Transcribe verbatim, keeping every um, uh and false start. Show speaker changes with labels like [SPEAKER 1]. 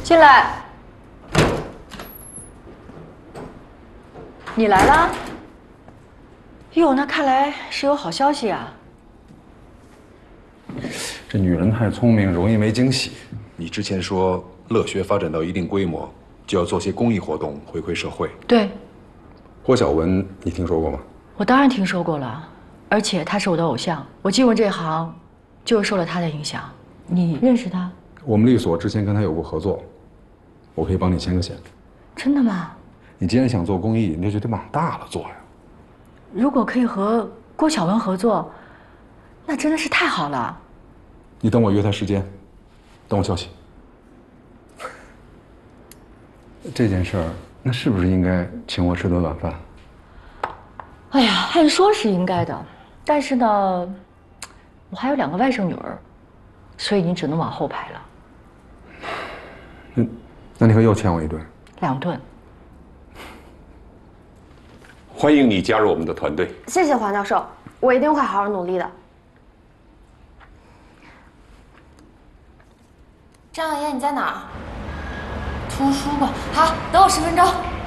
[SPEAKER 1] 进来。你来了？哟，那看来是有好消息啊。
[SPEAKER 2] 这女人太聪明，容易没惊喜。
[SPEAKER 3] 你之前说乐学发展到一定规模，就要做些公益活动回馈社会。
[SPEAKER 1] 对，
[SPEAKER 2] 郭晓文，你听说过吗？
[SPEAKER 1] 我当然听说过了，而且他是我的偶像。我进入这行，就是受了他的影响。你认识他？
[SPEAKER 2] 我们律所之前跟他有过合作，我可以帮你牵个线。
[SPEAKER 1] 真的吗？
[SPEAKER 2] 你既然想做公益，你就得往大了做呀。
[SPEAKER 1] 如果可以和郭晓文合作，那真的是太好了。
[SPEAKER 2] 你等我约他时间，等我消息。这件事儿，那是不是应该请我吃顿晚饭？
[SPEAKER 1] 哎呀，按说是应该的，但是呢，我还有两个外甥女儿，所以你只能往后排了。
[SPEAKER 2] 嗯，那你可又欠我一顿。
[SPEAKER 1] 两顿。
[SPEAKER 4] 欢迎你加入我们的团队。
[SPEAKER 5] 谢谢黄教授，我一定会好好努力的。张小燕，你在哪儿？图书馆。好，等我十分钟。